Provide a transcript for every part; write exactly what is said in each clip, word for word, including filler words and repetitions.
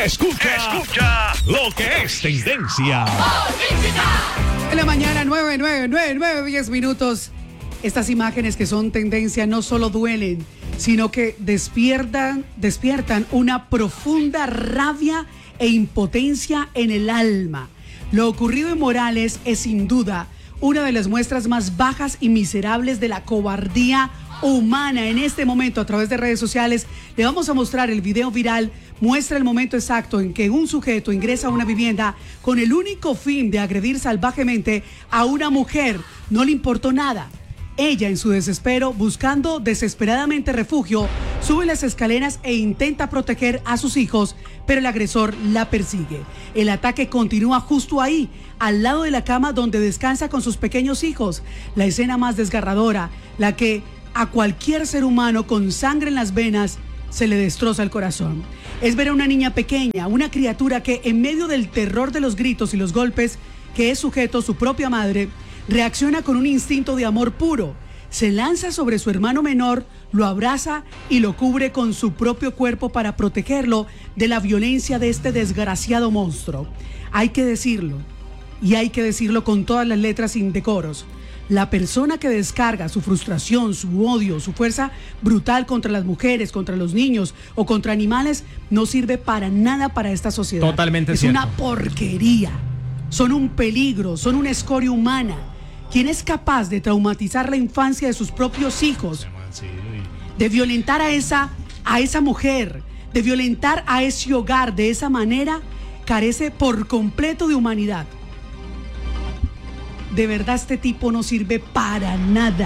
Escucha, escucha lo que es tendencia. En la mañana, nueve, nueve, nueve, nueve, diez minutos. Estas imágenes que son tendencia no solo duelen, sino que despiertan, despiertan una profunda rabia e impotencia en el alma. Lo ocurrido en Morales es sin duda una de las muestras más bajas y miserables de la cobardía humana. En este momento, a través de redes sociales, le vamos a mostrar el video viral. Muestra el momento exacto en que un sujeto ingresa a una vivienda con el único fin de agredir salvajemente a una mujer. No le importó nada. Ella, en su desespero, buscando desesperadamente refugio, sube las escaleras e intenta proteger a sus hijos, pero el agresor la persigue. El ataque continúa justo ahí, al lado de la cama donde descansa con sus pequeños hijos. La escena más desgarradora, la que a cualquier ser humano con sangre en las venas se le destroza el corazón. Es ver a una niña pequeña, una criatura que en medio del terror de los gritos y los golpes que es sujeto su propia madre, reacciona con un instinto de amor puro. Se lanza sobre su hermano menor, lo abraza y lo cubre con su propio cuerpo para protegerlo de la violencia de este desgraciado monstruo. Hay que decirlo, y hay que decirlo con todas las letras sin decoros. La persona que descarga su frustración, su odio, su fuerza brutal contra las mujeres, contra los niños o contra animales, no sirve para nada para esta sociedad. Totalmente es cierto. una porquería. Son un peligro, son una escoria humana. ¿Quién es capaz de traumatizar la infancia de sus propios hijos? De violentar a esa, a esa mujer, de violentar a ese hogar de esa manera, carece por completo de humanidad. De verdad, este tipo no sirve para nada.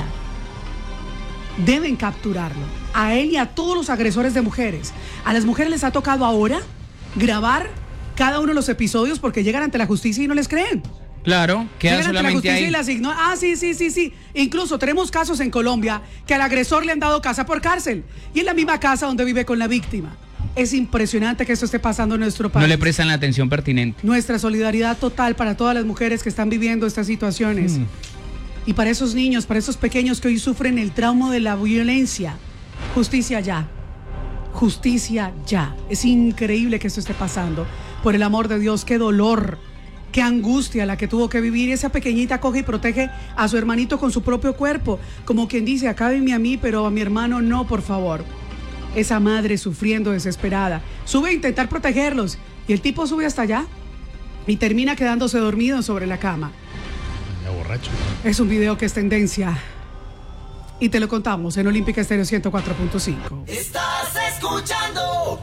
Deben capturarlo. A él y a todos los agresores de mujeres. A las mujeres les ha tocado ahora grabar cada uno de los episodios porque llegan ante la justicia y no les creen. Claro, queda Llegan ante la solamente justicia ahí. y las ignoran. Ah, sí, sí, sí, sí. Incluso tenemos casos en Colombia que al agresor le han dado casa por cárcel. Y en la misma casa donde vive con la víctima. Es impresionante que esto esté pasando en nuestro país. No le prestan la atención pertinente. Nuestra solidaridad total para todas las mujeres que están viviendo estas situaciones. Mm. Y para esos niños, para esos pequeños que hoy sufren el trauma de la violencia. Justicia ya. Justicia ya. Es increíble que esto esté pasando. Por el amor de Dios, qué dolor, qué angustia la que tuvo que vivir. Esa pequeñita coge y protege a su hermanito con su propio cuerpo. Como quien dice, acábenme a mí, pero a mi hermano no, por favor. Esa madre sufriendo desesperada. Sube a intentar protegerlos. Y el tipo sube hasta allá y termina quedándose dormido sobre la cama. Ya borracho. Es un video que es tendencia. Y te lo contamos en Olímpica Estéreo ciento cuatro punto cinco. Estás escuchando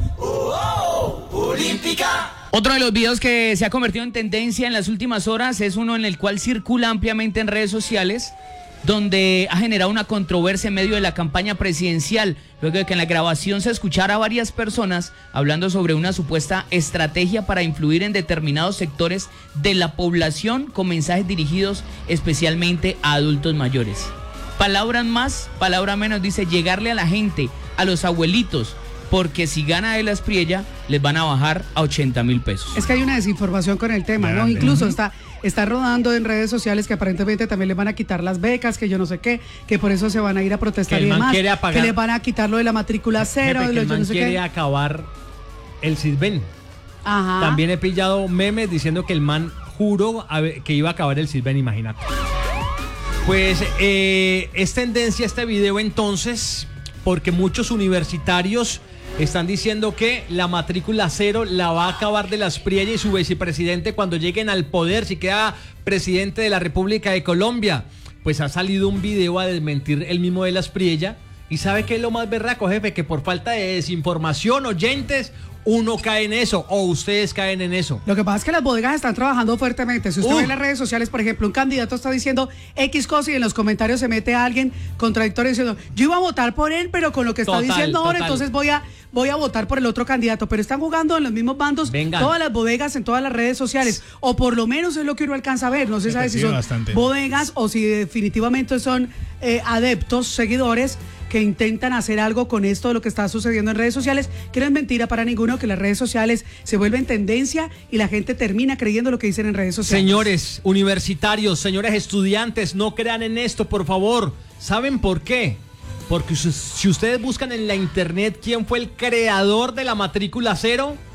oh, oh, Olímpica. Otro de los videos que se ha convertido en tendencia en las últimas horas es uno en el cual circula ampliamente en redes sociales, donde ha generado una controversia en medio de la campaña presidencial, luego de que en la grabación se escuchara a varias personas hablando sobre una supuesta estrategia para influir en determinados sectores de la población con mensajes dirigidos especialmente a adultos mayores. Palabras más, palabra menos, dice llegarle a la gente, a los abuelitos, porque si gana él Aspriella, les van a bajar a ochenta mil pesos. Es que hay una desinformación con el tema, ¿no? Incluso está, está rodando en redes sociales que aparentemente también les van a quitar las becas, que yo no sé qué, que por eso se van a ir a protestar y demás, que les van a quitar lo de la matrícula cero, Jefe, de que los el yo man no sé quiere qué. acabar el Sisbén. Ajá. También he pillado memes diciendo que el man juró que iba a acabar el Sisbén, imagínate. Pues eh, es tendencia este video entonces, porque muchos universitarios están diciendo que la matrícula cero la va a acabar de las Aspriella y su vicepresidente cuando lleguen al poder, si queda presidente de la República de Colombia. Pues ha salido un video a desmentir el mismo de las Aspriella. ¿Y sabe qué es lo más berraco, jefe? Que por falta de desinformación, oyentes, uno cae en eso, o ustedes caen en eso. Lo que pasa es que las bodegas están trabajando fuertemente. Si usted uh. ve en las redes sociales, por ejemplo, un candidato está diciendo X cosa y en los comentarios se mete a alguien contradictorio diciendo, yo iba a votar por él, pero con lo que está total, diciendo ahora, total. entonces voy a, voy a votar por el otro candidato. Pero están jugando en los mismos bandos Vengan. todas las bodegas en todas las redes sociales. O por lo menos es lo que uno alcanza a ver. No se sabe si son bastante. bodegas o si definitivamente son eh, adeptos, seguidores que intentan hacer algo con esto de lo que está sucediendo en redes sociales, que no es mentira para ninguno, que las redes sociales se vuelven tendencia y la gente termina creyendo lo que dicen en redes sociales. Señores universitarios, señores estudiantes, no crean en esto, por favor. ¿Saben por qué? Porque si ustedes buscan en la internet quién fue el creador de la matrícula cero,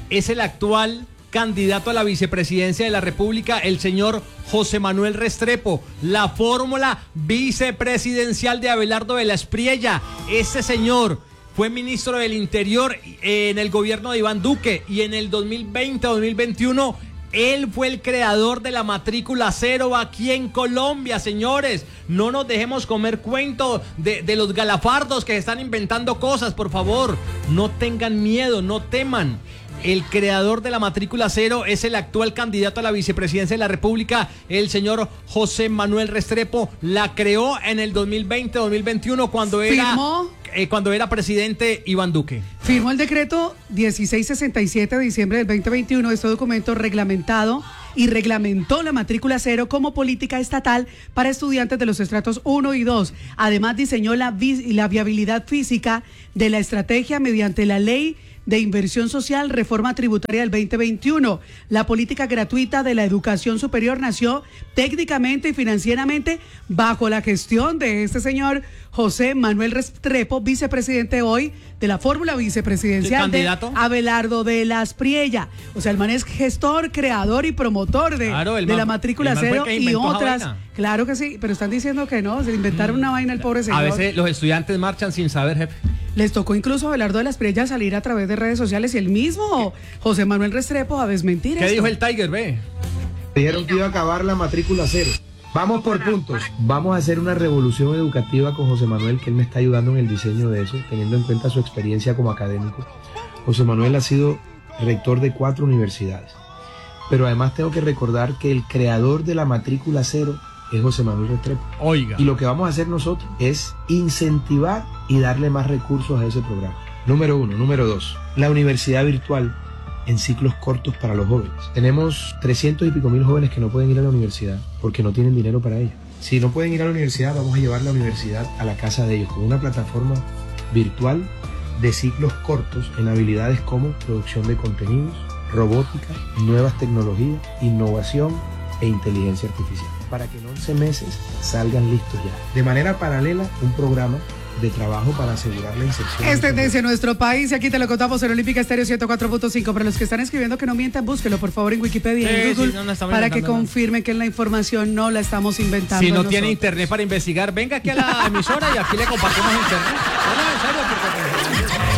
es el actual candidato a la vicepresidencia de la República, el señor José Manuel Restrepo. La fórmula vicepresidencial de Abelardo de la Espriella. Este señor fue ministro del Interior en el gobierno de Iván Duque y en el dos mil veinte, dos mil veintiuno él fue el creador de la matrícula cero aquí en Colombia, señores. No nos dejemos comer cuento de, de los galafardos que están inventando cosas, por favor. No tengan miedo, no teman. El creador de la matrícula cero es el actual candidato a la vicepresidencia de la República, el señor José Manuel Restrepo. La creó en el dos mil veinte, dos mil veintiuno cuando era, eh, cuando era presidente Iván Duque. Firmó el decreto dieciséis sesenta y siete de diciembre del veinte veintiuno. Este documento reglamentado y reglamentó la matrícula cero como política estatal para estudiantes de los estratos uno y dos. Además, diseñó la, vi la viabilidad física de la estrategia mediante la ley de Inversión Social, Reforma Tributaria del veinte veintiuno. La política gratuita de la educación superior nació técnicamente y financieramente bajo la gestión de este señor José Manuel Restrepo, vicepresidente hoy de la fórmula vicepresidencial de Abelardo de la Espriella. O sea, el man es gestor, creador y promotor de, claro, de man, la matrícula cero y otras. Claro que sí, pero están diciendo que no, se inventaron mm. una vaina el pobre señor. A veces los estudiantes marchan sin saber, jefe. Les tocó incluso a Abelardo de la Espriella salir a través de redes sociales y el mismo José Manuel Restrepo a desmentir ¿Qué esto. dijo el Tiger, ve? Dijeron que iba a acabar la matrícula cero. Vamos por puntos. Vamos a hacer una revolución educativa con José Manuel, que él me está ayudando en el diseño de eso, teniendo en cuenta su experiencia como académico. José Manuel ha sido rector de cuatro universidades. Pero además tengo que recordar que el creador de la matrícula cero es José Manuel Restrepo. Oiga. Y lo que vamos a hacer nosotros es incentivar y darle más recursos a ese programa. Número uno. Número dos. La universidad virtual en ciclos cortos para los jóvenes. Tenemos trescientos y pico mil jóvenes que no pueden ir a la universidad porque no tienen dinero para ello. Si no pueden ir a la universidad, vamos a llevar la universidad a la casa de ellos con una plataforma virtual de ciclos cortos en habilidades como producción de contenidos, robótica, nuevas tecnologías, innovación e inteligencia artificial, para que en once meses salgan listos ya. De manera paralela, un programa de trabajo para asegurar la inserción. Es tendencia en nuestro país y aquí te lo contamos en Olímpica Estéreo ciento cuatro punto cinco. Para los que están escribiendo que no mientan, búsquelo por favor en Wikipedia y en Google, sí, no, no para que confirmen que la información no la estamos inventando. Si no nosotros. Tiene internet para investigar, venga aquí a la emisora y aquí le compartimos internet. No, no, en serio, porque...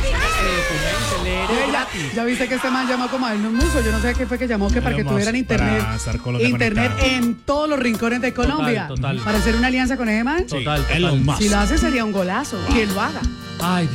Ya viste que este man llamó como a él, no muso, yo no sé qué fue que llamó, que para que tuvieran internet, para internet en todos los rincones de Colombia. Total, total. Para hacer una alianza con ese man. Total, total. total. Si lo hace sería un golazo, que lo haga. Ay, Dios.